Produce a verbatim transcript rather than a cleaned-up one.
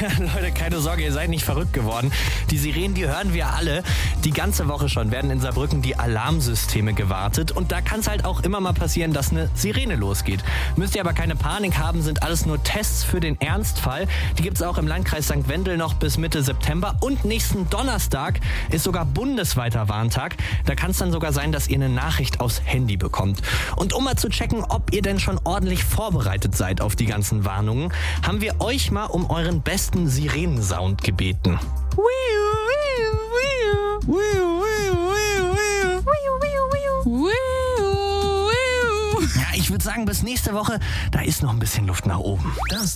Leute, keine Sorge, ihr seid nicht verrückt geworden. Die Sirenen, die hören wir alle. Die ganze Woche schon werden in Saarbrücken die Alarmsysteme gewartet. Und da kann es halt auch immer mal passieren, dass eine Sirene losgeht. Müsst ihr aber keine Panik haben, sind alles nur Tests für den Ernstfall. Die gibt es auch im Landkreis Sankt Wendel noch bis Mitte September. Und nächsten Donnerstag ist sogar bundesweiter Warntag. Da kann es dann sogar sein, dass ihr eine Nachricht aufs Handy bekommt. Und um mal zu checken, ob ihr denn schon ordentlich vorbereitet seid auf die ganzen Warnungen, haben wir euch mal um euren besten Sirenensound gebeten. Ja, ich würde sagen, bis nächste Woche, da ist noch ein bisschen Luft nach oben. Das